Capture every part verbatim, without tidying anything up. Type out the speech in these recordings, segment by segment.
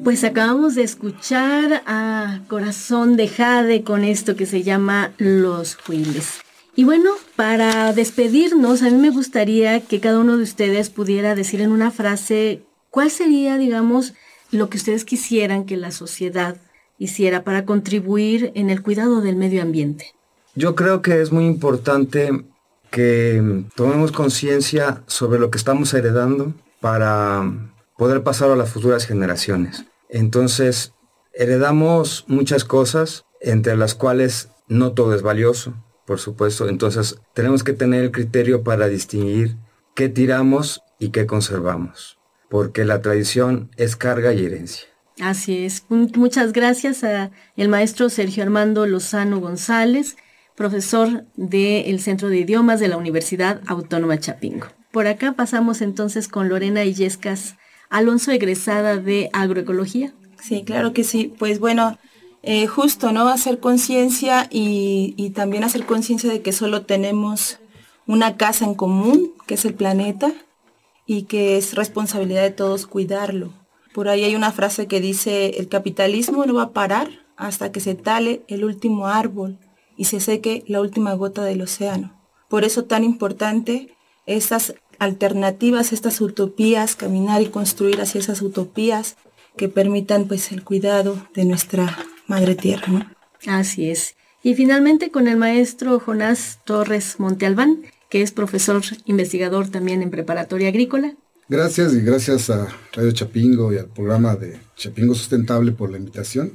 Pues acabamos de escuchar a Corazón de Jade con esto que se llama Los Huiles. Y bueno, para despedirnos, a mí me gustaría que cada uno de ustedes pudiera decir en una frase cuál sería, digamos, lo que ustedes quisieran que la sociedad hiciera para contribuir en el cuidado del medio ambiente. Yo creo que es muy importante que tomemos conciencia sobre lo que estamos heredando para poder pasar a las futuras generaciones. Entonces, heredamos muchas cosas, entre las cuales no todo es valioso. Por supuesto, entonces tenemos que tener el criterio para distinguir qué tiramos y qué conservamos, porque la tradición es carga y herencia. Así es. Muchas gracias a el maestro Sergio Armando Lozano González, profesor del Centro de Idiomas de la Universidad Autónoma Chapingo. Por acá pasamos entonces con Lorena Illescas Alonso, egresada de Agroecología. Sí, claro que sí. Pues bueno, Eh, justo, ¿no? Hacer conciencia y, y también hacer conciencia de que solo tenemos una casa en común, que es el planeta, y que es responsabilidad de todos cuidarlo. Por ahí hay una frase que dice, el capitalismo no va a parar hasta que se tale el último árbol y se seque la última gota del océano. Por eso tan importante estas alternativas, estas utopías, caminar y construir hacia esas utopías que permitan pues el cuidado de nuestra madre tierra, ¿no? Así es. Y finalmente con el maestro Jonás Torres Montealbán, que es profesor investigador también en preparatoria agrícola. Gracias y gracias a Radio Chapingo y al programa de Chapingo Sustentable por la invitación.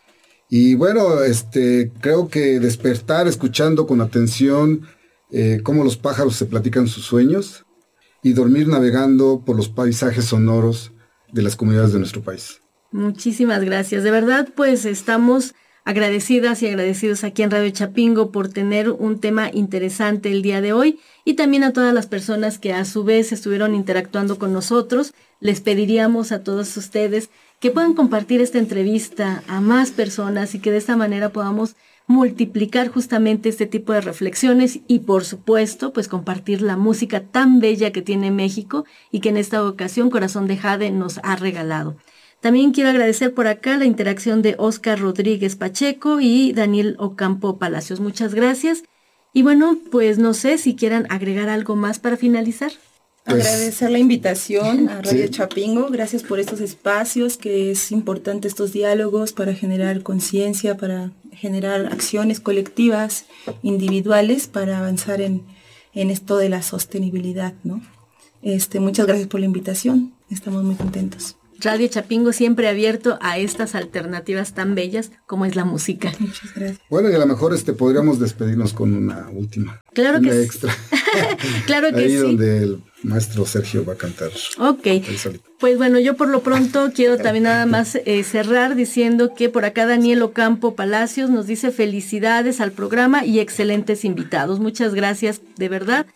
Y bueno, este, creo que despertar escuchando con atención eh, cómo los pájaros se platican sus sueños y dormir navegando por los paisajes sonoros de las comunidades de nuestro país. Muchísimas gracias. De verdad, pues estamos agradecidas y agradecidos aquí en Radio Chapingo por tener un tema interesante el día de hoy y también a todas las personas que a su vez estuvieron interactuando con nosotros. Les pediríamos a todos ustedes que puedan compartir esta entrevista a más personas y que de esta manera podamos multiplicar justamente este tipo de reflexiones y por supuesto pues compartir la música tan bella que tiene México y que en esta ocasión Corazón de Jade nos ha regalado. También quiero agradecer por acá la interacción de Oscar Rodríguez Pacheco y Daniel Ocampo Palacios. Muchas gracias. Y bueno, pues no sé si quieran agregar algo más para finalizar. Pues, agradecer la invitación a Radio sí. Chapingo. Gracias por estos espacios, que es importante estos diálogos para generar conciencia, para generar acciones colectivas, individuales, para avanzar en, en esto de la sostenibilidad, ¿no? Este, muchas gracias por la invitación. Estamos muy contentos. Radio Chapingo siempre abierto a estas alternativas tan bellas como es la música. Muchas gracias. Bueno, y a lo mejor este podríamos despedirnos con una última. Claro una que extra. sí. Claro que Ahí sí. Ahí donde el maestro Sergio va a cantar. Ok. Pues bueno, yo por lo pronto quiero también nada más eh, cerrar diciendo que por acá Daniel Ocampo Palacios nos dice felicidades al programa y excelentes invitados. Muchas gracias, de verdad.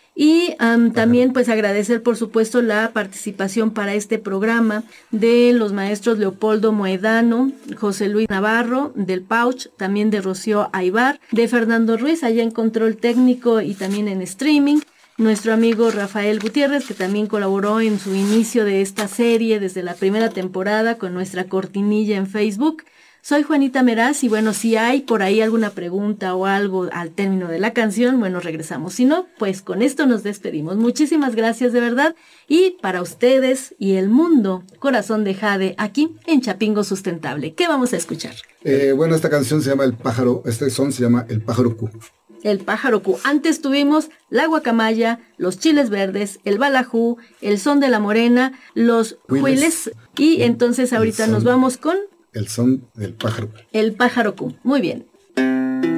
Y um, también pues agradecer por supuesto la participación para este programa de los maestros Leopoldo Moedano, José Luis Navarro del Pouch, también de Rocío Aybar, de Fernando Ruiz allá en control técnico y también en streaming, nuestro amigo Rafael Gutiérrez que también colaboró en su inicio de esta serie desde la primera temporada con nuestra cortinilla en Facebook. Soy Juanita Meraz y bueno, si hay por ahí alguna pregunta o algo al término de la canción, bueno, regresamos. Si no, pues con esto nos despedimos. Muchísimas gracias de verdad. Y para ustedes y el mundo, Corazón de Jade, aquí en Chapingo Sustentable. ¿Qué vamos a escuchar? Eh, bueno, esta canción se llama El Pájaro, este son se llama El Pájaro Q. El Pájaro Q. Antes tuvimos la guacamaya, los chiles verdes, el balajú, el son de la morena, los huiles. Y entonces ahorita nos vamos con... El son del pájaro. El Pájaro Q. Muy bien.